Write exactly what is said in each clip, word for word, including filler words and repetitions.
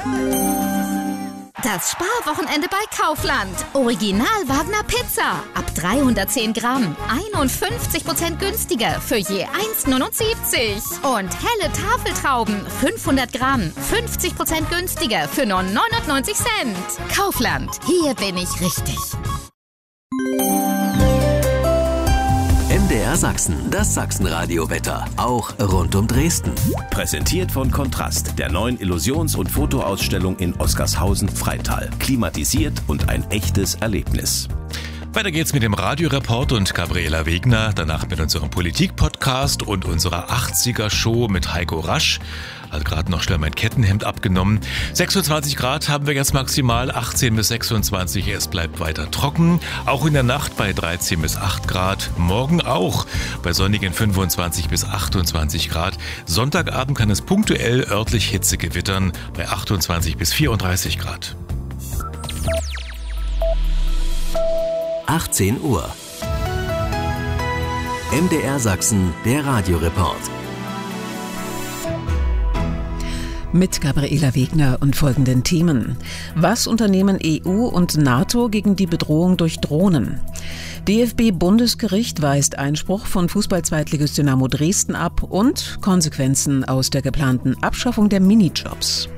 Das Sparwochenende bei Kaufland. Original Wagner Pizza. Ab dreihundertzehn Gramm. einundfünfzig Prozent günstiger für je eins Komma neunundsiebzig. Und helle Tafeltrauben. fünfhundert Gramm. fünfzig Prozent günstiger für nur neunundneunzig Cent. Kaufland. Hier bin ich richtig. M D R Sachsen, das Sachsenradio-Wetter, auch rund um Dresden. Präsentiert von Kontrast, der neuen Illusions- und Fotoausstellung in Oskarshausen-Freital. Klimatisiert und ein echtes Erlebnis. Weiter geht's mit dem Radioreport und Gabriela Wegner, danach mit unserem Politik-Podcast und unserer achtziger-Show mit Heiko Rasch. Hat gerade noch schnell mein Kettenhemd abgenommen. sechsundzwanzig Grad haben wir jetzt maximal, achtzehn bis sechsundzwanzig. Es bleibt weiter trocken. Auch in der Nacht bei dreizehn bis acht Grad. Morgen auch bei sonnigen fünfundzwanzig bis achtundzwanzig Grad. Sonntagabend kann es punktuell örtlich Hitze gewittern bei achtundzwanzig bis vierunddreißig Grad. achtzehn Uhr. M D R Sachsen, der Radioreport. Mit Gabriela Wegner und folgenden Themen. Was unternehmen E U und NATO gegen die Bedrohung durch Drohnen? D F B-Bundesgericht weist Einspruch von Fußball-Zweitligist Dynamo Dresden ab und Konsequenzen aus der geplanten Abschaffung der Minijobs.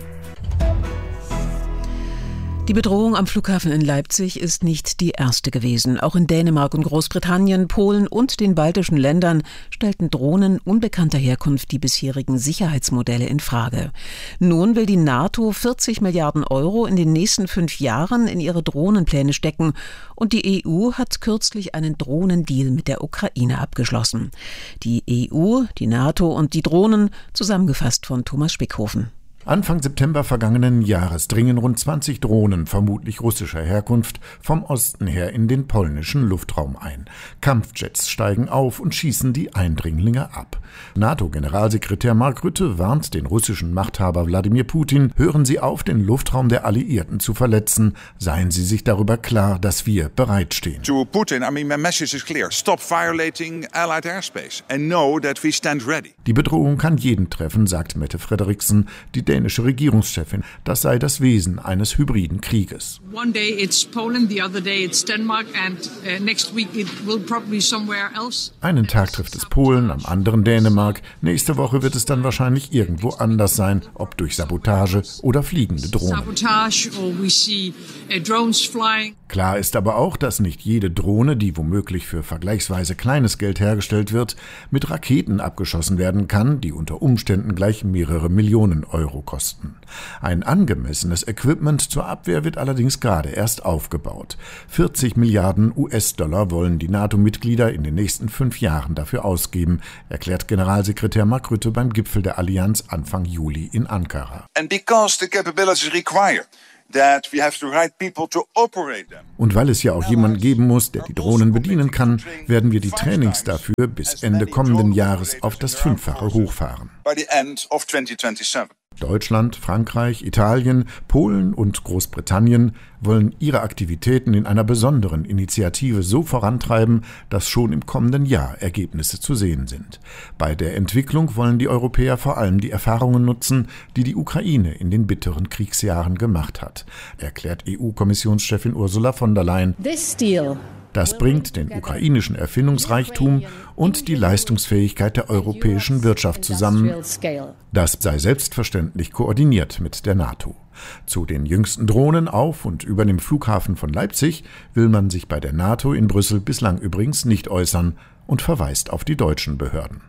Die Bedrohung am Flughafen in Leipzig ist nicht die erste gewesen. Auch in Dänemark und Großbritannien, Polen und den baltischen Ländern stellten Drohnen unbekannter Herkunft die bisherigen Sicherheitsmodelle in Frage. Nun will die NATO vierzig Milliarden Euro in den nächsten fünf Jahren in ihre Drohnenpläne stecken. Und die E U hat kürzlich einen Drohnendeal mit der Ukraine abgeschlossen. Die E U, die NATO und die Drohnen, zusammengefasst von Thomas Spickhofen. Anfang September vergangenen Jahres dringen rund zwanzig Drohnen, vermutlich russischer Herkunft, vom Osten her in den polnischen Luftraum ein. Kampfjets steigen auf und schießen die Eindringlinge ab. NATO-Generalsekretär Mark Rutte warnt den russischen Machthaber Wladimir Putin, hören Sie auf, den Luftraum der Alliierten zu verletzen, seien Sie sich darüber klar, dass wir bereitstehen. To Putin, I mean, my message is clear. Stop violating allied airspace and know that we stand ready. Die Bedrohung kann jeden treffen, sagt Mette Frederiksen, die dänische Regierungschefin. Das sei das Wesen eines hybriden Krieges. One day it's Poland, the other day it's Denmark and uh, next week it will probably somewhere else. Einen Tag trifft es Polen, am anderen Dänemark. Nächste Woche wird es dann wahrscheinlich irgendwo anders sein, ob durch Sabotage oder fliegende Drohnen. Sabotage or we see uh, drones flying. Klar ist aber auch, dass nicht jede Drohne, die womöglich für vergleichsweise kleines Geld hergestellt wird, mit Raketen abgeschossen werden kann, die unter Umständen gleich mehrere Millionen Euro kosten. Ein angemessenes Equipment zur Abwehr wird allerdings gerade erst aufgebaut. vierzig Milliarden U S-Dollar wollen die NATO-Mitglieder in den nächsten fünf Jahren dafür ausgeben, erklärt Generalsekretär Mark Rutte beim Gipfel der Allianz Anfang Juli in Ankara. And because the capabilities require that we have the right people to operate them. Und weil es ja auch jemanden geben muss, der die Drohnen bedienen kann, werden wir die Trainings dafür bis Ende kommenden Jahres auf das Fünffache hochfahren. By the end of twenty twenty-seven. Deutschland, Frankreich, Italien, Polen und Großbritannien wollen ihre Aktivitäten in einer besonderen Initiative so vorantreiben, dass schon im kommenden Jahr Ergebnisse zu sehen sind. Bei der Entwicklung wollen die Europäer vor allem die Erfahrungen nutzen, die die Ukraine in den bitteren Kriegsjahren gemacht hat, erklärt E U-Kommissionschefin Ursula von der Leyen. This deal Das bringt den ukrainischen Erfindungsreichtum und die Leistungsfähigkeit der europäischen Wirtschaft zusammen. Das sei selbstverständlich koordiniert mit der NATO. Zu den jüngsten Drohnen auf und über dem Flughafen von Leipzig will man sich bei der NATO in Brüssel bislang übrigens nicht äußern und verweist auf die deutschen Behörden.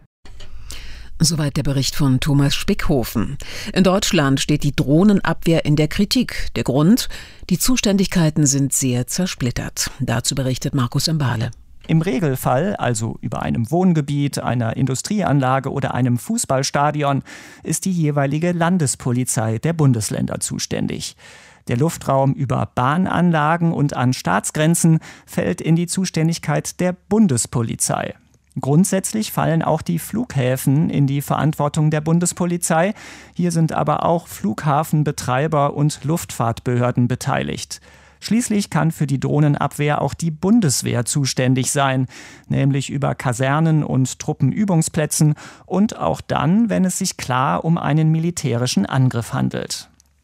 Soweit der Bericht von Thomas Spickhofen. In Deutschland steht die Drohnenabwehr in der Kritik. Der Grund? Die Zuständigkeiten sind sehr zersplittert. Dazu berichtet Markus Imbale. Im Regelfall, also über einem Wohngebiet, einer Industrieanlage oder einem Fußballstadion, ist die jeweilige Landespolizei der Bundesländer zuständig. Der Luftraum über Bahnanlagen und an Staatsgrenzen fällt in die Zuständigkeit der Bundespolizei. Grundsätzlich fallen auch die Flughäfen in die Verantwortung der Bundespolizei. Hier sind aber auch Flughafenbetreiber und Luftfahrtbehörden beteiligt. Schließlich kann für die Drohnenabwehr auch die Bundeswehr zuständig sein, nämlich über Kasernen und Truppenübungsplätzen und auch dann, wenn es sich klar um einen militärischen Angriff handelt.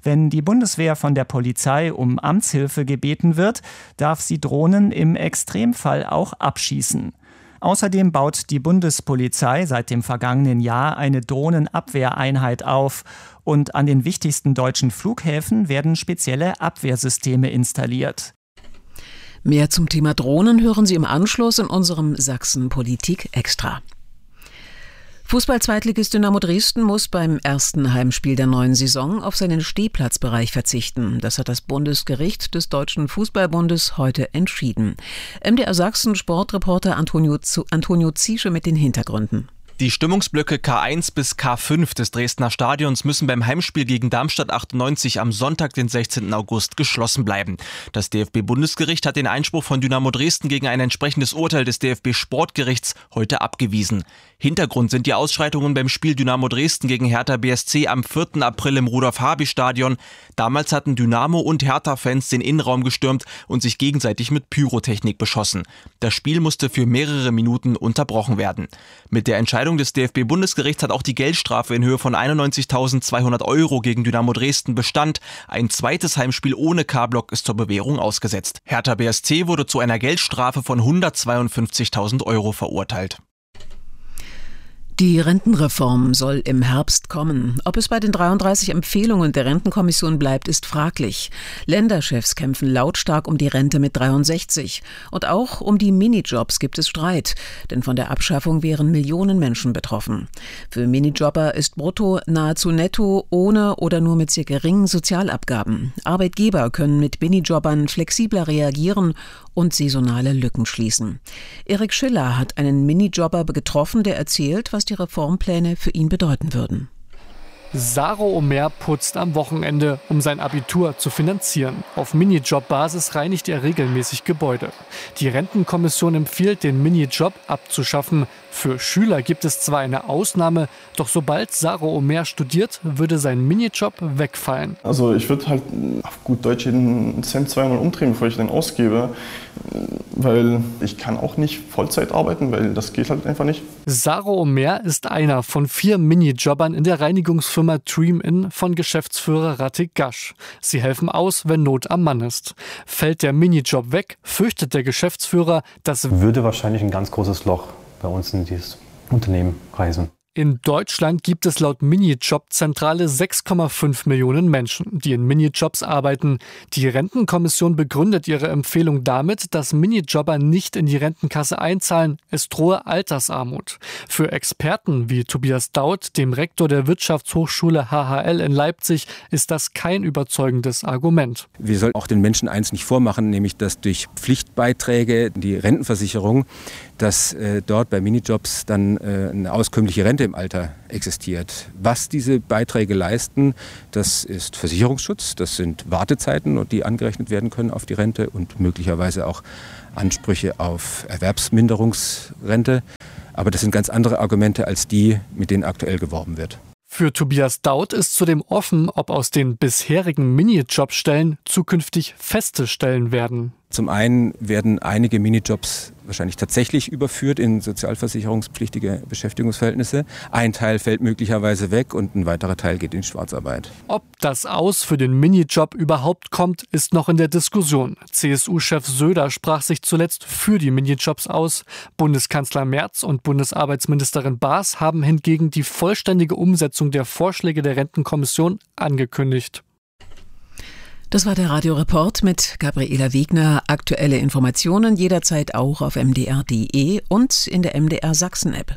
Wenn die Bundeswehr von der Polizei um Amtshilfe gebeten wird, darf sie Drohnen im Extremfall auch abschießen. Außerdem baut die Bundespolizei seit dem vergangenen Jahr eine Drohnenabwehreinheit auf. Und an den wichtigsten deutschen Flughäfen werden spezielle Abwehrsysteme installiert. Mehr zum Thema Drohnen hören Sie im Anschluss in unserem Sachsen Politik Extra. Fußball-Zweitligist Dynamo Dresden muss beim ersten Heimspiel der neuen Saison auf seinen Stehplatzbereich verzichten. Das hat das Bundesgericht des Deutschen Fußballbundes heute entschieden. M D R Sachsen Sportreporter Antonio, Antonio Ziesche mit den Hintergründen. Die Stimmungsblöcke K eins bis K fünf des Dresdner Stadions müssen beim Heimspiel gegen Darmstadt achtundneunzig am Sonntag, den sechzehnten August, geschlossen bleiben. Das D F B-Bundesgericht hat den Einspruch von Dynamo Dresden gegen ein entsprechendes Urteil des D F B-Sportgerichts heute abgewiesen. Hintergrund sind die Ausschreitungen beim Spiel Dynamo Dresden gegen Hertha B S C am vierten April im Rudolf-Habich-Stadion. Damals hatten Dynamo- und Hertha-Fans den Innenraum gestürmt und sich gegenseitig mit Pyrotechnik beschossen. Das Spiel musste für mehrere Minuten unterbrochen werden. Mit der Entscheidung des D F B-Bundesgerichts hat auch die Geldstrafe in Höhe von einundneunzigtausendzweihundert Euro gegen Dynamo Dresden Bestand. Ein zweites Heimspiel ohne K-Block ist zur Bewährung ausgesetzt. Hertha B S C wurde zu einer Geldstrafe von hundertzweiundfünfzigtausend Euro verurteilt. Die Rentenreform soll im Herbst kommen. Ob es bei den dreiunddreißig Empfehlungen der Rentenkommission bleibt, ist fraglich. Länderchefs kämpfen lautstark um die Rente mit dreiundsechzig. Und auch um die Minijobs gibt es Streit. Denn von der Abschaffung wären Millionen Menschen betroffen. Für Minijobber ist brutto nahezu netto, ohne oder nur mit sehr geringen Sozialabgaben. Arbeitgeber können mit Minijobbern flexibler reagieren und saisonale Lücken schließen. Erik Schiller hat einen Minijobber getroffen, der erzählt, was die Reformpläne für ihn bedeuten würden. Saro Omer putzt am Wochenende, um sein Abitur zu finanzieren. Auf Minijob-Basis reinigt er regelmäßig Gebäude. Die Rentenkommission empfiehlt, den Minijob abzuschaffen. Für Schüler gibt es zwar eine Ausnahme, doch sobald Saro Omer studiert, würde sein Minijob wegfallen. Also ich würde halt auf gut Deutsch jeden Cent zweimal umdrehen, bevor ich den ausgebe. Weil ich kann auch nicht Vollzeit arbeiten, weil das geht halt einfach nicht. Saro Omer ist einer von vier Minijobbern in der Reinigungsfirma Dream In von Geschäftsführer Ratik Gasch. Sie helfen aus, wenn Not am Mann ist. Fällt der Minijob weg, fürchtet der Geschäftsführer, dass würde wahrscheinlich ein ganz großes Loch bei uns in dieses Unternehmen reißen. In Deutschland gibt es laut Minijob-Zentrale sechs Komma fünf Millionen Menschen, die in Minijobs arbeiten. Die Rentenkommission begründet ihre Empfehlung damit, dass Minijobber nicht in die Rentenkasse einzahlen. Es drohe Altersarmut. Für Experten wie Tobias Daut, dem Rektor der Wirtschaftshochschule H H L in Leipzig, ist das kein überzeugendes Argument. Wir sollten auch den Menschen eins nicht vormachen, nämlich dass durch Pflichtbeiträge, die Rentenversicherung, dass äh, dort bei Minijobs dann äh, eine auskömmliche Rente im Alter existiert. Was diese Beiträge leisten, das ist Versicherungsschutz, das sind Wartezeiten, die angerechnet werden können auf die Rente und möglicherweise auch Ansprüche auf Erwerbsminderungsrente. Aber das sind ganz andere Argumente als die, mit denen aktuell geworben wird. Für Tobias Daut ist zudem offen, ob aus den bisherigen Minijobstellen zukünftig feste Stellen werden. Zum einen werden einige Minijobs wahrscheinlich tatsächlich überführt in sozialversicherungspflichtige Beschäftigungsverhältnisse. Ein Teil fällt möglicherweise weg und ein weiterer Teil geht in Schwarzarbeit. Ob das Aus für den Minijob überhaupt kommt, ist noch in der Diskussion. C S U-Chef Söder sprach sich zuletzt für die Minijobs aus. Bundeskanzler Merz und Bundesarbeitsministerin Baas haben hingegen die vollständige Umsetzung der Vorschläge der Rentenkommission angekündigt. Das war der Radioreport mit Gabriela Wegner. Aktuelle Informationen jederzeit auch auf m d r punkt d e und in der M D R Sachsen App.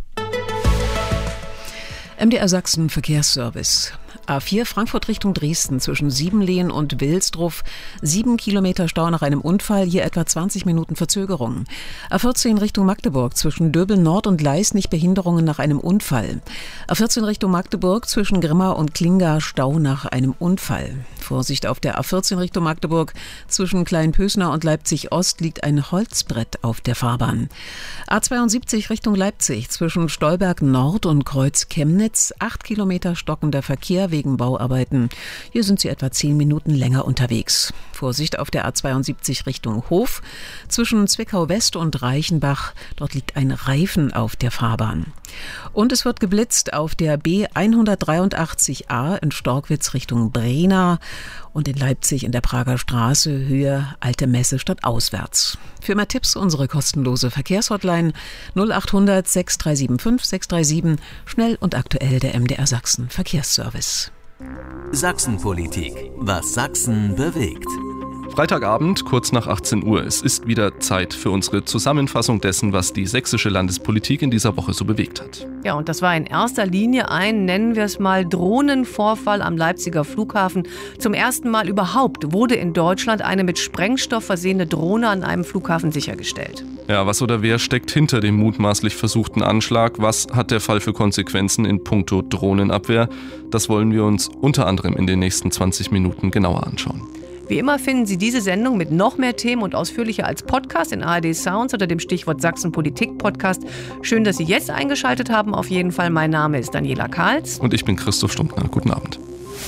M D R Sachsen Verkehrsservice. A vier Frankfurt Richtung Dresden zwischen Siebenlehen und Wilsdruff. Sieben Kilometer Stau nach einem Unfall, hier etwa zwanzig Minuten Verzögerung. A vierzehn Richtung Magdeburg zwischen Döbeln Nord und Leisnig Behinderungen nach einem Unfall. A vierzehn Richtung Magdeburg zwischen Grimma und Klinga Stau nach einem Unfall. Vorsicht auf der A vierzehn Richtung Magdeburg zwischen Kleinpösner und Leipzig Ost liegt ein Holzbrett auf der Fahrbahn. A zweiundsiebzig Richtung Leipzig zwischen Stolberg Nord und Kreuz Chemnitz. Acht Kilometer stockender Verkehr wegen Bauarbeiten. Hier sind sie etwa zehn Minuten länger unterwegs. Vorsicht auf der A zweiundsiebzig Richtung Hof. Zwischen Zwickau West und Reichenbach. Dort liegt ein Reifen auf der Fahrbahn. Und es wird geblitzt auf der B hundertdreiundachtzig A in Storkwitz Richtung Brena. und in Leipzig in der Prager Straße Höhe Alte Messe statt auswärts. Für mehr Tipps unsere kostenlose Verkehrshotline null achthundert sechs drei sieben fünf sechs drei sieben, schnell und aktuell der M D R Sachsen Verkehrsservice. Sachsenpolitik, was Sachsen bewegt. Freitagabend, kurz nach achtzehn Uhr. Es ist wieder Zeit für unsere Zusammenfassung dessen, was die sächsische Landespolitik in dieser Woche so bewegt hat. Ja, und das war in erster Linie ein, nennen wir es mal, Drohnenvorfall am Leipziger Flughafen. Zum ersten Mal überhaupt wurde in Deutschland eine mit Sprengstoff versehene Drohne an einem Flughafen sichergestellt. Ja, was oder wer steckt hinter dem mutmaßlich versuchten Anschlag? Was hat der Fall für Konsequenzen in puncto Drohnenabwehr? Das wollen wir uns unter anderem in den nächsten zwanzig Minuten genauer anschauen. Wie immer finden Sie diese Sendung mit noch mehr Themen und ausführlicher als Podcast in A R D Sounds unter dem Stichwort Sachsen-Politik-Podcast. Schön, dass Sie jetzt eingeschaltet haben. Auf jeden Fall, mein Name ist Daniela Kahls. Und ich bin Christoph Stumptner. Guten Abend.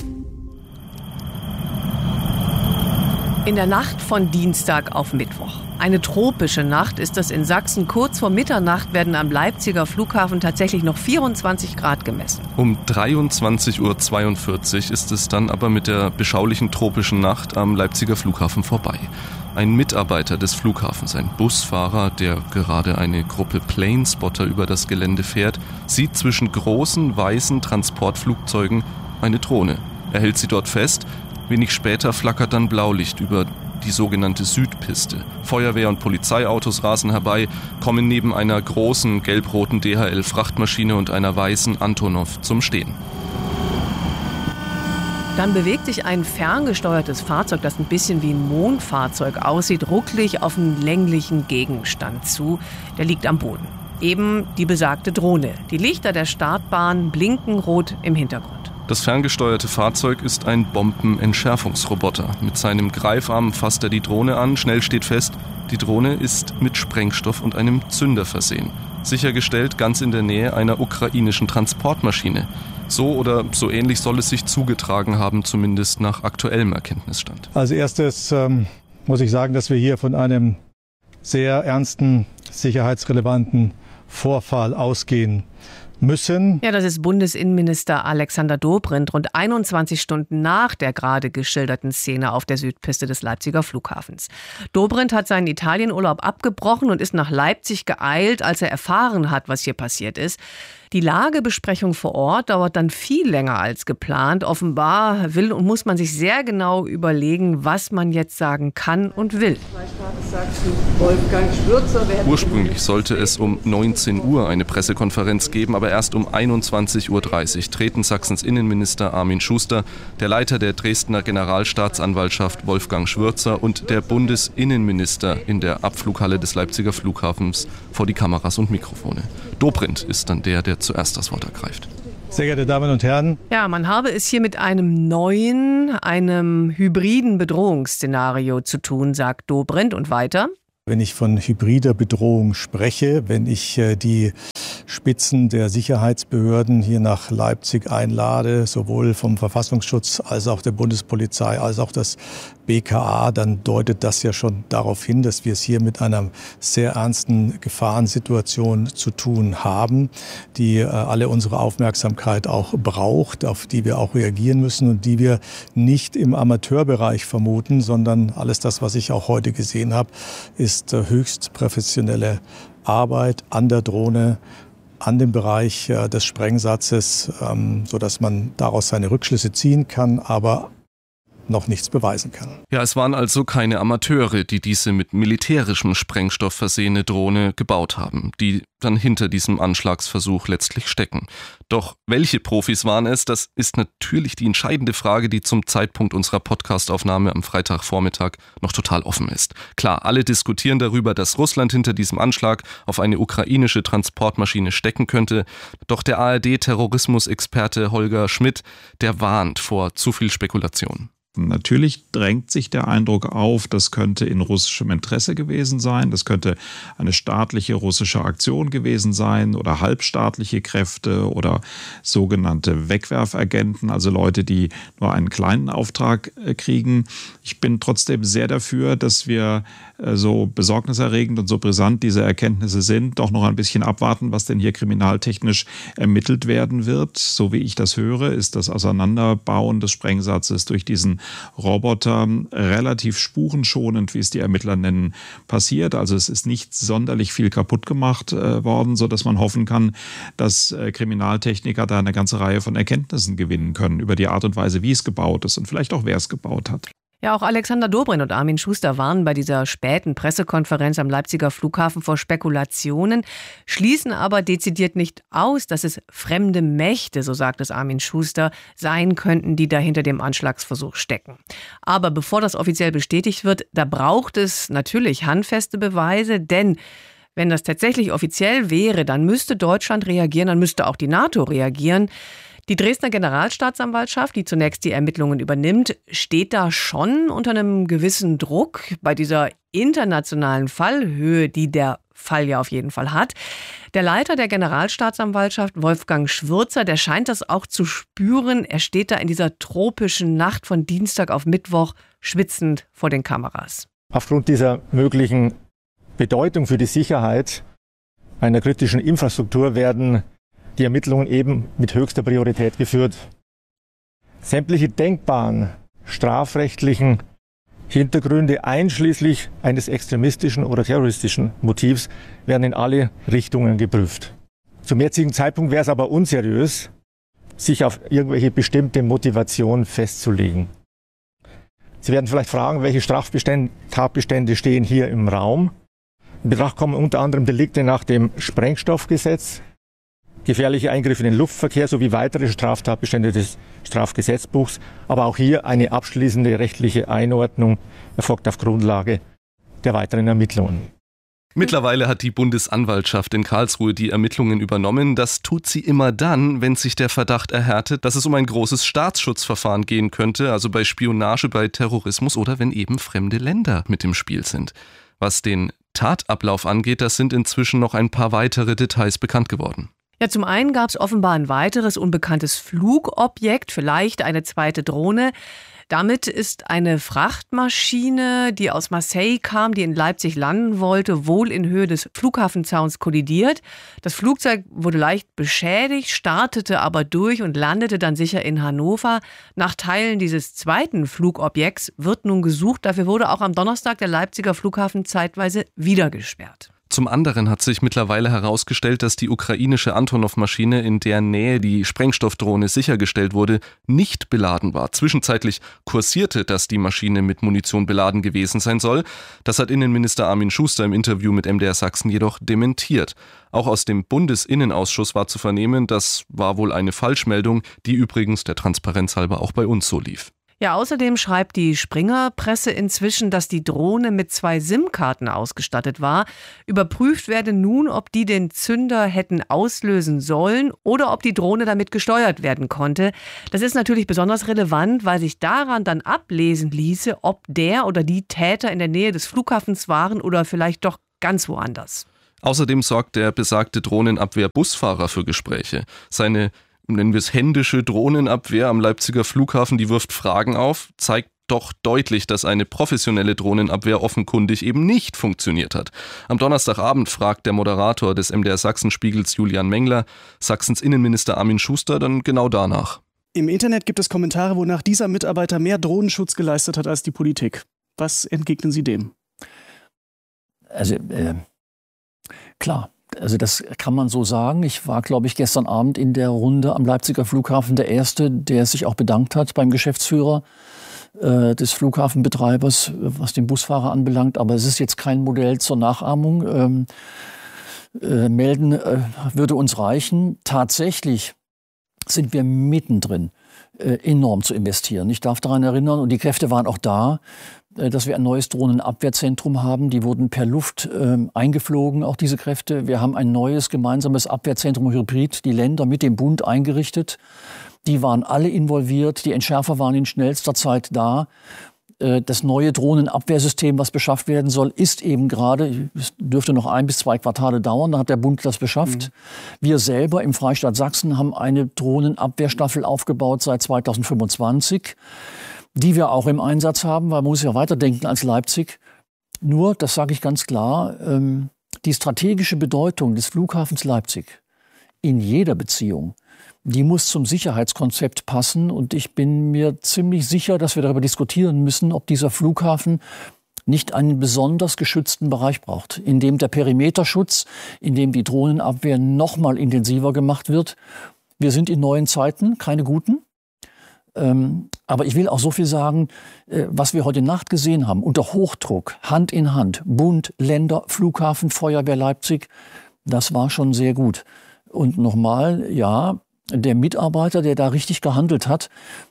In der Nacht von Dienstag auf Mittwoch. Eine tropische Nacht ist es in Sachsen. Kurz vor Mitternacht werden am Leipziger Flughafen tatsächlich noch vierundzwanzig Grad gemessen. Um dreiundzwanzig Uhr zweiundvierzig ist es dann aber mit der beschaulichen tropischen Nacht am Leipziger Flughafen vorbei. Ein Mitarbeiter des Flughafens, ein Busfahrer, der gerade eine Gruppe Planespotter über das Gelände fährt, sieht zwischen großen weißen Transportflugzeugen eine Drohne. Er hält sie dort fest. Wenig später flackert dann Blaulicht über die sogenannte Südpiste. Feuerwehr- und Polizeiautos rasen herbei, kommen neben einer großen gelb-roten D H L-Frachtmaschine und einer weißen Antonov zum Stehen. Dann bewegt sich ein ferngesteuertes Fahrzeug, das ein bisschen wie ein Mondfahrzeug aussieht, rucklig auf einen länglichen Gegenstand zu. Der liegt am Boden. Eben die besagte Drohne. Die Lichter der Startbahn blinken rot im Hintergrund. Das ferngesteuerte Fahrzeug ist ein Bombenentschärfungsroboter. Mit seinem Greifarm fasst er die Drohne an. Schnell steht fest, die Drohne ist mit Sprengstoff und einem Zünder versehen. Sichergestellt ganz in der Nähe einer ukrainischen Transportmaschine. So oder so ähnlich soll es sich zugetragen haben, zumindest nach aktuellem Erkenntnisstand. Als erstes ähm, muss ich sagen, dass wir hier von einem sehr ernsten, sicherheitsrelevanten Vorfall ausgehen müssen. Ja, das ist Bundesinnenminister Alexander Dobrindt rund einundzwanzig Stunden nach der gerade geschilderten Szene auf der Südpiste des Leipziger Flughafens. Dobrindt hat seinen Italienurlaub abgebrochen und ist nach Leipzig geeilt, als er erfahren hat, was hier passiert ist. Die Lagebesprechung vor Ort dauert dann viel länger als geplant. Offenbar will und muss man sich sehr genau überlegen, was man jetzt sagen kann und will. Ursprünglich sollte es um neunzehn Uhr eine Pressekonferenz geben, aber erst um einundzwanzig Uhr dreißig treten Sachsens Innenminister Armin Schuster, der Leiter der Dresdner Generalstaatsanwaltschaft Wolfgang Schwürzer und der Bundesinnenminister in der Abflughalle des Leipziger Flughafens vor die Kameras und Mikrofone. Dobrindt ist dann der, der zuerst das Wort ergreift. Sehr geehrte Damen und Herren. Ja, man habe es hier mit einem neuen, einem hybriden Bedrohungsszenario zu tun, sagt Dobrindt und weiter. Wenn ich von hybrider Bedrohung spreche, wenn ich äh, die Spitzen der Sicherheitsbehörden hier nach Leipzig einlade, sowohl vom Verfassungsschutz als auch der Bundespolizei als auch das B K A, dann deutet das ja schon darauf hin, dass wir es hier mit einer sehr ernsten Gefahrensituation zu tun haben, die äh, alle unsere Aufmerksamkeit auch braucht, auf die wir auch reagieren müssen und die wir nicht im Amateurbereich vermuten, sondern alles das, was ich auch heute gesehen habe, ist äh, höchst professionelle Arbeit an der Drohne, an dem Bereich äh, des Sprengsatzes, ähm, sodass man daraus seine Rückschlüsse ziehen kann, aber noch nichts beweisen kann. Ja, es waren also keine Amateure, die diese mit militärischem Sprengstoff versehene Drohne gebaut haben, die dann hinter diesem Anschlagsversuch letztlich stecken. Doch welche Profis waren es? Das ist natürlich die entscheidende Frage, die zum Zeitpunkt unserer Podcastaufnahme am Freitagvormittag noch total offen ist. Klar, alle diskutieren darüber, dass Russland hinter diesem Anschlag auf eine ukrainische Transportmaschine stecken könnte. Doch der A R D-Terrorismusexperte Holger Schmidt, der warnt vor zu viel Spekulation. Natürlich drängt sich der Eindruck auf, das könnte in russischem Interesse gewesen sein, das könnte eine staatliche russische Aktion gewesen sein oder halbstaatliche Kräfte oder sogenannte Wegwerfagenten, also Leute, die nur einen kleinen Auftrag kriegen. Ich bin trotzdem sehr dafür, dass wir so besorgniserregend und so brisant diese Erkenntnisse sind, doch noch ein bisschen abwarten, was denn hier kriminaltechnisch ermittelt werden wird. So wie ich das höre, ist das Auseinanderbauen des Sprengsatzes durch diesen Roboter relativ spurenschonend, wie es die Ermittler nennen, passiert. Also es ist nicht sonderlich viel kaputt gemacht äh, worden, sodass man hoffen kann, dass äh, Kriminaltechniker da eine ganze Reihe von Erkenntnissen gewinnen können über die Art und Weise, wie es gebaut ist und vielleicht auch, wer es gebaut hat. Ja, auch Alexander Dobrindt und Armin Schuster warnen bei dieser späten Pressekonferenz am Leipziger Flughafen vor Spekulationen, schließen aber dezidiert nicht aus, dass es fremde Mächte, so sagt es Armin Schuster, sein könnten, die da hinter dem Anschlagsversuch stecken. Aber bevor das offiziell bestätigt wird, da braucht es natürlich handfeste Beweise, denn wenn das tatsächlich offiziell wäre, dann müsste Deutschland reagieren, dann müsste auch die NATO reagieren. Die Dresdner Generalstaatsanwaltschaft, die zunächst die Ermittlungen übernimmt, steht da schon unter einem gewissen Druck bei dieser internationalen Fallhöhe, die der Fall ja auf jeden Fall hat. Der Leiter der Generalstaatsanwaltschaft, Wolfgang Schwürzer, der scheint das auch zu spüren. Er steht da in dieser tropischen Nacht von Dienstag auf Mittwoch schwitzend vor den Kameras. Aufgrund dieser möglichen Bedeutung für die Sicherheit einer kritischen Infrastruktur werden die Ermittlungen eben mit höchster Priorität geführt. Sämtliche denkbaren strafrechtlichen Hintergründe einschließlich eines extremistischen oder terroristischen Motivs werden in alle Richtungen geprüft. Zum jetzigen Zeitpunkt wäre es aber unseriös, sich auf irgendwelche bestimmte Motivation festzulegen. Sie werden vielleicht fragen, welche Strafbestände, Tatbestände stehen hier im Raum. In Betracht kommen unter anderem Delikte nach dem Sprengstoffgesetz, gefährliche Eingriffe in den Luftverkehr sowie weitere Straftatbestände des Strafgesetzbuchs. Aber auch hier eine abschließende rechtliche Einordnung erfolgt auf Grundlage der weiteren Ermittlungen. Mittlerweile hat die Bundesanwaltschaft in Karlsruhe die Ermittlungen übernommen. Das tut sie immer dann, wenn sich der Verdacht erhärtet, dass es um ein großes Staatsschutzverfahren gehen könnte, also bei Spionage, bei Terrorismus oder wenn eben fremde Länder mit im Spiel sind. Was den Tatablauf angeht, das sind inzwischen noch ein paar weitere Details bekannt geworden. Ja, zum einen gab es offenbar ein weiteres unbekanntes Flugobjekt, vielleicht eine zweite Drohne. Damit ist eine Frachtmaschine, die aus Marseille kam, die in Leipzig landen wollte, wohl in Höhe des Flughafenzauns kollidiert. Das Flugzeug wurde leicht beschädigt, startete aber durch und landete dann sicher in Hannover. Nach Teilen dieses zweiten Flugobjekts wird nun gesucht. Dafür wurde auch am Donnerstag der Leipziger Flughafen zeitweise wieder gesperrt. Zum anderen hat sich mittlerweile herausgestellt, dass die ukrainische Antonov-Maschine, in deren Nähe die Sprengstoffdrohne sichergestellt wurde, nicht beladen war. Zwischenzeitlich kursierte, dass die Maschine mit Munition beladen gewesen sein soll. Das hat Innenminister Armin Schuster im Interview mit M D R Sachsen jedoch dementiert. Auch aus dem Bundesinnenausschuss war zu vernehmen, das war wohl eine Falschmeldung, die übrigens der Transparenz halber auch bei uns so lief. Ja, außerdem schreibt die Springer-Presse inzwischen, dass die Drohne mit zwei SIM-Karten ausgestattet war. Überprüft werde nun, ob die den Zünder hätten auslösen sollen oder ob die Drohne damit gesteuert werden konnte. Das ist natürlich besonders relevant, weil sich daran dann ablesen ließe, ob der oder die Täter in der Nähe des Flughafens waren oder vielleicht doch ganz woanders. Außerdem sorgt der besagte Drohnenabwehr-Busfahrer für Gespräche. Seine nennen wir es händische Drohnenabwehr am Leipziger Flughafen, die wirft Fragen auf, zeigt doch deutlich, dass eine professionelle Drohnenabwehr offenkundig eben nicht funktioniert hat. Am Donnerstagabend fragt der Moderator des M D R Sachsen-Spiegels Julian Mengler Sachsens Innenminister Armin Schuster dann genau danach. Im Internet gibt es Kommentare, wonach dieser Mitarbeiter mehr Drohnenschutz geleistet hat als die Politik. Was entgegnen Sie dem? Also, äh, klar. Also das kann man so sagen. Ich war, glaube ich, gestern Abend in der Runde am Leipziger Flughafen der Erste, der sich auch bedankt hat beim Geschäftsführer äh, des Flughafenbetreibers, was den Busfahrer anbelangt. Aber es ist jetzt kein Modell zur Nachahmung. Ähm, äh, melden äh, würde uns reichen. Tatsächlich sind wir mittendrin, äh, enorm zu investieren. Ich darf daran erinnern, und die Kräfte waren auch da, dass wir ein neues Drohnenabwehrzentrum haben. Die wurden per Luft äh, eingeflogen, auch diese Kräfte. Wir haben ein neues gemeinsames Abwehrzentrum Hybrid, die Länder mit dem Bund eingerichtet. Die waren alle involviert. Die Entschärfer waren in schnellster Zeit da. Äh, das neue Drohnenabwehrsystem, was beschafft werden soll, ist eben gerade, es dürfte noch ein bis zwei Quartale dauern, da hat der Bund das beschafft. Mhm. Wir selber im Freistaat Sachsen haben eine Drohnenabwehrstaffel aufgebaut seit zweitausendfünfundzwanzig. Die wir auch im Einsatz haben, weil man muss ja weiterdenken als Leipzig. Nur, das sage ich ganz klar, ähm, die strategische Bedeutung des Flughafens Leipzig in jeder Beziehung die muss zum Sicherheitskonzept passen. Und ich bin mir ziemlich sicher, dass wir darüber diskutieren müssen, ob dieser Flughafen nicht einen besonders geschützten Bereich braucht, in dem der Perimeterschutz, in dem die Drohnenabwehr noch mal intensiver gemacht wird. Wir sind in neuen Zeiten, keine guten. Ähm, aber ich will auch so viel sagen, äh, was wir heute Nacht gesehen haben, unter Hochdruck, Hand in Hand, Bund, Länder, Flughafen, Feuerwehr Leipzig, das war schon sehr gut. Und nochmal, ja, der Mitarbeiter, der da richtig gehandelt hat,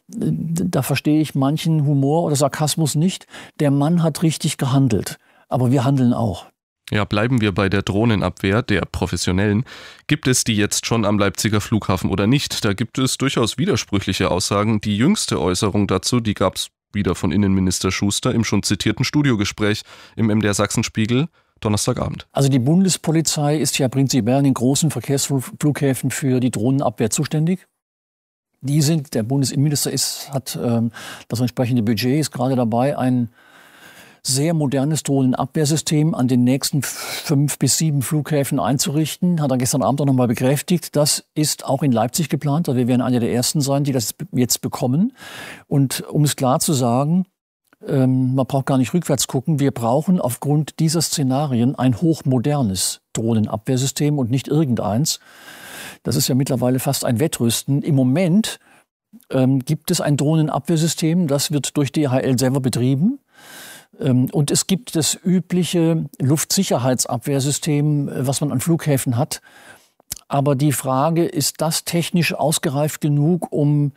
da verstehe ich manchen Humor oder Sarkasmus nicht. Der Mann hat richtig gehandelt, aber wir handeln auch. Ja, bleiben wir bei der Drohnenabwehr, der professionellen. Gibt es die jetzt schon am Leipziger Flughafen oder nicht? Da gibt es durchaus widersprüchliche Aussagen. Die jüngste Äußerung dazu, die gab es wieder von Innenminister Schuster im schon zitierten Studiogespräch im M D R Sachsenspiegel. Donnerstagabend. Also die Bundespolizei ist ja prinzipiell in den großen Verkehrsflughäfen für die Drohnenabwehr zuständig. Die sind, der Bundesinnenminister ist, hat ähm, das entsprechende Budget, ist gerade dabei, ein sehr modernes Drohnenabwehrsystem an den nächsten fünf bis sieben Flughäfen einzurichten. Hat er gestern Abend auch nochmal bekräftigt. Das ist auch in Leipzig geplant. Also wir werden einer der Ersten sein, die das jetzt bekommen. Und um es klar zu sagen, Ähm, man braucht gar nicht rückwärts gucken. Wir brauchen aufgrund dieser Szenarien ein hochmodernes Drohnenabwehrsystem und nicht irgendeins. Das ist ja mittlerweile fast ein Wettrüsten. Im Moment ähm, gibt es ein Drohnenabwehrsystem, das wird durch D H L selber betrieben. Ähm, und es gibt das übliche Luftsicherheitsabwehrsystem, was man an Flughäfen hat. Aber die Frage, ist das technisch ausgereift genug, um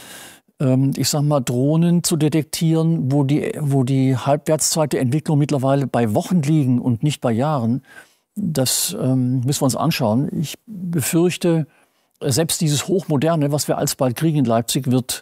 ich sag mal, Drohnen zu detektieren, wo die, wo die Halbwertszeit der Entwicklung mittlerweile bei Wochen liegen und nicht bei Jahren. Das ähm, müssen wir uns anschauen. Ich befürchte, selbst dieses Hochmoderne, was wir alsbald kriegen in Leipzig, wird,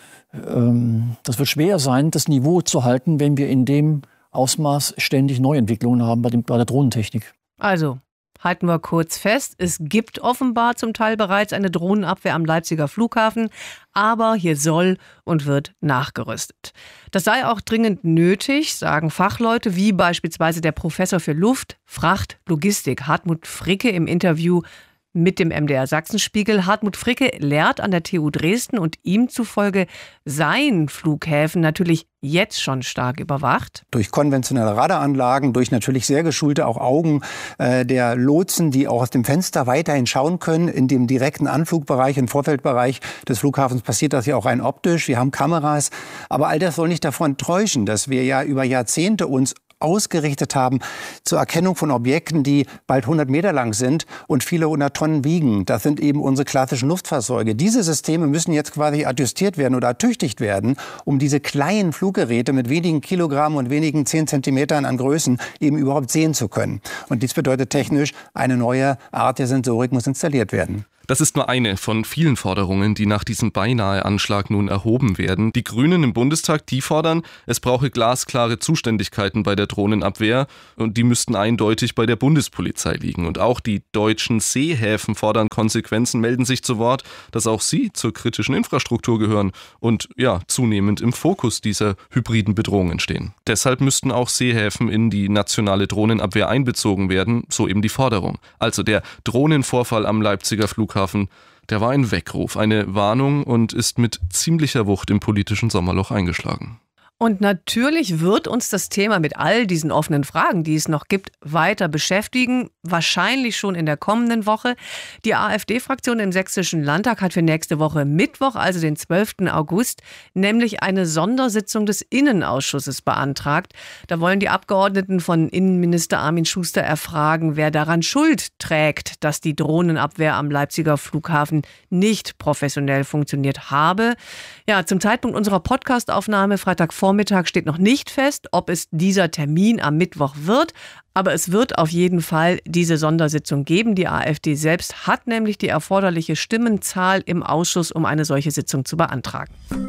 ähm, das wird schwer sein, das Niveau zu halten, wenn wir in dem Ausmaß ständig Neuentwicklungen haben bei, dem, bei der Drohnentechnik. Also, halten wir kurz fest, es gibt offenbar zum Teil bereits eine Drohnenabwehr am Leipziger Flughafen, aber hier soll und wird nachgerüstet. Das sei auch dringend nötig, sagen Fachleute wie beispielsweise der Professor für Luft, Fracht, Logistik Hartmut Fricke im Interview mit dem M D R Sachsenspiegel. Hartmut Fricke lehrt an der T U Dresden und ihm zufolge seien Flughäfen natürlich jetzt schon stark überwacht. Durch konventionelle Radaranlagen, durch natürlich sehr geschulte auch Augen äh, der Lotsen, die auch aus dem Fenster weiterhin schauen können. In dem direkten Anflugbereich, im Vorfeldbereich des Flughafens passiert das ja auch rein optisch. Wir haben Kameras. Aber all das soll nicht davon täuschen, dass wir ja über Jahrzehnte uns ausgerichtet haben zur Erkennung von Objekten, die bald hundert Meter lang sind und viele hundert Tonnen wiegen. Das sind eben unsere klassischen Luftfahrzeuge. Diese Systeme müssen jetzt quasi adjustiert werden oder ertüchtigt werden, um diese kleinen Fluggeräte mit wenigen Kilogramm und wenigen zehn Zentimetern an Größen eben überhaupt sehen zu können. Und dies bedeutet technisch, eine neue Art der Sensorik muss installiert werden. Das ist nur eine von vielen Forderungen, die nach diesem Beinahe-Anschlag nun erhoben werden. Die Grünen im Bundestag, die fordern, es brauche glasklare Zuständigkeiten bei der Drohnenabwehr und die müssten eindeutig bei der Bundespolizei liegen. Und auch die deutschen Seehäfen fordern Konsequenzen, melden sich zu Wort, dass auch sie zur kritischen Infrastruktur gehören und ja, zunehmend im Fokus dieser hybriden Bedrohungen stehen. Deshalb müssten auch Seehäfen in die nationale Drohnenabwehr einbezogen werden, so eben die Forderung. Also der Drohnenvorfall am Leipziger Flughafen, der war ein Weckruf, eine Warnung und ist mit ziemlicher Wucht im politischen Sommerloch eingeschlagen. Und natürlich wird uns das Thema mit all diesen offenen Fragen, die es noch gibt, weiter beschäftigen. Wahrscheinlich schon in der kommenden Woche. Die AfD-Fraktion im Sächsischen Landtag hat für nächste Woche Mittwoch, also den zwölften August, nämlich eine Sondersitzung des Innenausschusses beantragt. Da wollen die Abgeordneten von Innenminister Armin Schuster erfragen, wer daran Schuld trägt, dass die Drohnenabwehr am Leipziger Flughafen nicht professionell funktioniert habe. Ja, zum Zeitpunkt unserer Podcastaufnahme Freitagvormittag steht noch nicht fest, ob es dieser Termin am Mittwoch wird. Aber es wird auf jeden Fall diese Sondersitzung geben. Die AfD selbst hat nämlich die erforderliche Stimmenzahl im Ausschuss, um eine solche Sitzung zu beantragen.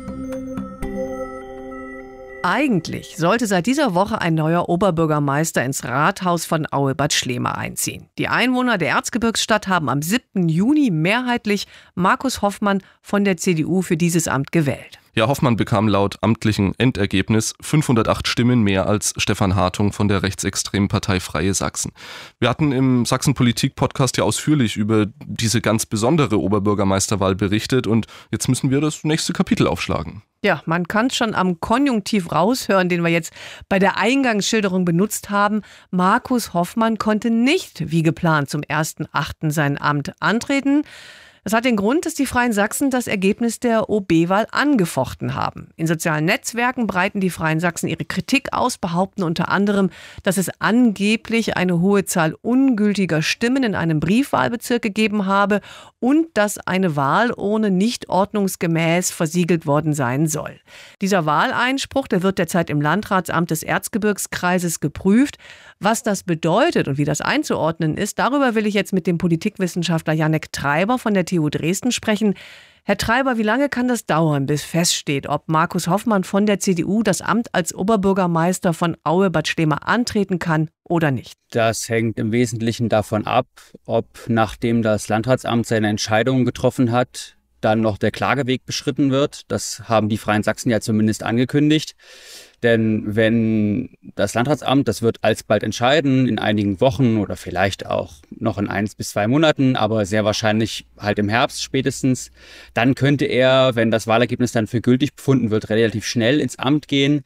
Eigentlich sollte seit dieser Woche ein neuer Oberbürgermeister ins Rathaus von Aue-Bad Schlema einziehen. Die Einwohner der Erzgebirgsstadt haben am siebten Juni mehrheitlich Markus Hoffmann von der C D U für dieses Amt gewählt. Ja, Hoffmann bekam laut amtlichem Endergebnis fünfhundertacht Stimmen mehr als Stefan Hartung von der rechtsextremen Partei Freie Sachsen. Wir hatten im Sachsen-Politik-Podcast ja ausführlich über diese ganz besondere Oberbürgermeisterwahl berichtet und jetzt müssen wir das nächste Kapitel aufschlagen. Ja, man kann es schon am Konjunktiv raushören, den wir jetzt bei der Eingangsschilderung benutzt haben. Markus Hoffmann konnte nicht wie geplant zum ersten achten sein Amt antreten. Das hat den Grund, dass die Freien Sachsen das Ergebnis der O B-Wahl angefochten haben. In sozialen Netzwerken breiten die Freien Sachsen ihre Kritik aus, behaupten unter anderem, dass es angeblich eine hohe Zahl ungültiger Stimmen in einem Briefwahlbezirk gegeben habe und dass eine Wahl ohne nicht ordnungsgemäß versiegelt worden sein soll. Dieser Wahleinspruch, der wird derzeit im Landratsamt des Erzgebirgskreises geprüft. Was das bedeutet und wie das einzuordnen ist, darüber will ich jetzt mit dem Politikwissenschaftler Jannek Treiber von der T U Dresden sprechen. Herr Treiber, wie lange kann das dauern, bis feststeht, ob Markus Hoffmann von der C D U das Amt als Oberbürgermeister von Aue-Bad Schlema antreten kann oder nicht? Das hängt im Wesentlichen davon ab, ob nachdem das Landratsamt seine Entscheidungen getroffen hat, dann noch der Klageweg beschritten wird. Das haben die Freien Sachsen ja zumindest angekündigt. Denn wenn das Landratsamt, das wird alsbald entscheiden, in einigen Wochen oder vielleicht auch noch in eins bis zwei Monaten, aber sehr wahrscheinlich halt im Herbst spätestens, dann könnte er, wenn das Wahlergebnis dann für gültig befunden wird, relativ schnell ins Amt gehen.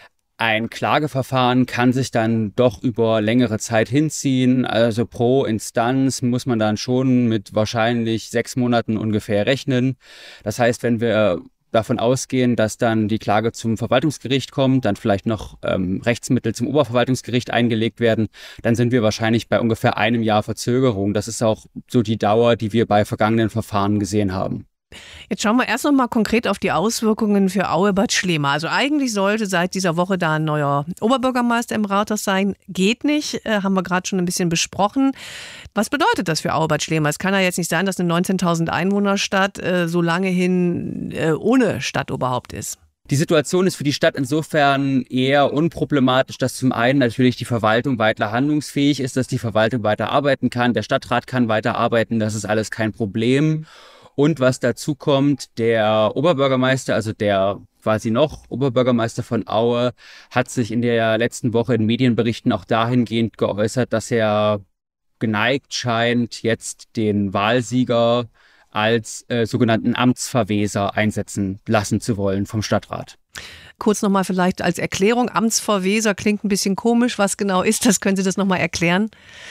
Ein Klageverfahren kann sich dann doch über längere Zeit hinziehen. Also pro Instanz muss man dann schon mit wahrscheinlich sechs Monaten ungefähr rechnen. Das heißt, wenn wir davon ausgehen, dass dann die Klage zum Verwaltungsgericht kommt, dann vielleicht noch ähm, Rechtsmittel zum Oberverwaltungsgericht eingelegt werden, dann sind wir wahrscheinlich bei ungefähr einem Jahr Verzögerung. Das ist auch so die Dauer, die wir bei vergangenen Verfahren gesehen haben. Jetzt schauen wir erst noch mal konkret auf die Auswirkungen für Aue-Bad Schlema. Also eigentlich sollte seit dieser Woche da ein neuer Oberbürgermeister im Rathaus sein. Geht nicht, äh, haben wir gerade schon ein bisschen besprochen. Was bedeutet das für Aue-Bad Schlema? Es kann ja jetzt nicht sein, dass eine neunzehntausend Einwohnerstadt äh, so lange hin äh, ohne Stadtoberhaupt ist. Die Situation ist für die Stadt insofern eher unproblematisch, dass zum einen natürlich die Verwaltung weiter handlungsfähig ist, dass die Verwaltung weiter arbeiten kann, der Stadtrat kann weiter arbeiten, das ist alles kein Problem. Und was dazu kommt, der Oberbürgermeister, also der quasi noch Oberbürgermeister von Aue, hat sich in der letzten Woche in Medienberichten auch dahingehend geäußert, dass er geneigt scheint, jetzt den Wahlsieger als äh, sogenannten Amtsverweser einsetzen lassen zu wollen vom Stadtrat. Kurz nochmal vielleicht als Erklärung, Amtsverweser klingt ein bisschen komisch. Was genau ist das? Können Sie das nochmal erklären?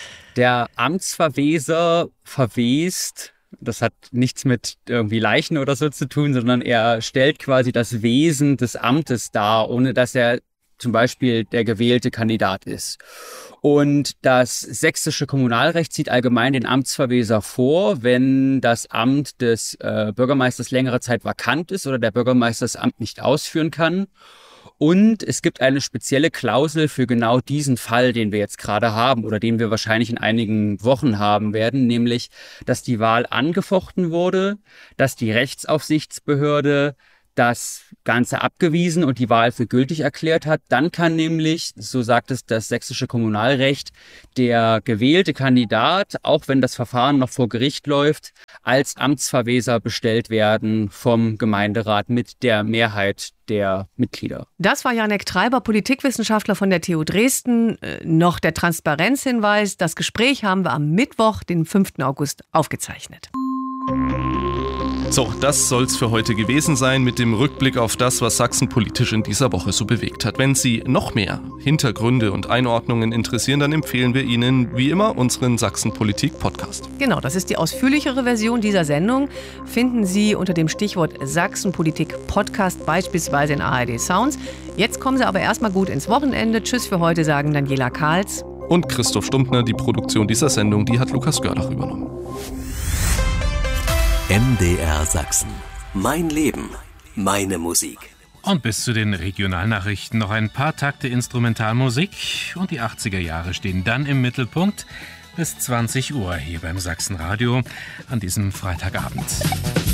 Der Amtsverweser verwest. Das hat nichts mit irgendwie Leichen oder so zu tun, sondern er stellt quasi das Wesen des Amtes dar, ohne dass er zum Beispiel der gewählte Kandidat ist. Und das sächsische Kommunalrecht sieht allgemein den Amtsverweser vor, wenn das Amt des äh, Bürgermeisters längere Zeit vakant ist oder der Bürgermeister das Amt nicht ausführen kann. Und es gibt eine spezielle Klausel für genau diesen Fall, den wir jetzt gerade haben oder den wir wahrscheinlich in einigen Wochen haben werden, nämlich, dass die Wahl angefochten wurde, dass die Rechtsaufsichtsbehörde das Ganze abgewiesen und die Wahl für gültig erklärt hat. Dann kann nämlich, so sagt es das sächsische Kommunalrecht, der gewählte Kandidat, auch wenn das Verfahren noch vor Gericht läuft, als Amtsverweser bestellt werden vom Gemeinderat mit der Mehrheit der Mitglieder. Das war Jannek Treiber, Politikwissenschaftler von der T U Dresden. Äh, noch der Transparenzhinweis. Das Gespräch haben wir am Mittwoch, den fünften August, aufgezeichnet. So, das soll's für heute gewesen sein mit dem Rückblick auf das, was Sachsen politisch in dieser Woche so bewegt hat. Wenn Sie noch mehr Hintergründe und Einordnungen interessieren, dann empfehlen wir Ihnen wie immer unseren Sachsen-Politik-Podcast. Genau, das ist die ausführlichere Version dieser Sendung. Finden Sie unter dem Stichwort Sachsen-Politik-Podcast beispielsweise in A R D Sounds. Jetzt kommen Sie aber erstmal gut ins Wochenende. Tschüss für heute, sagen Daniela Kahls und Christoph Stumptner. Die Produktion dieser Sendung, die hat Lukas Gördach übernommen. M D R Sachsen. Mein Leben, meine Musik. Und bis zu den Regionalnachrichten noch ein paar Takte Instrumentalmusik. Und die achtziger Jahre stehen dann im Mittelpunkt bis zwanzig Uhr hier beim Sachsenradio an diesem Freitagabend.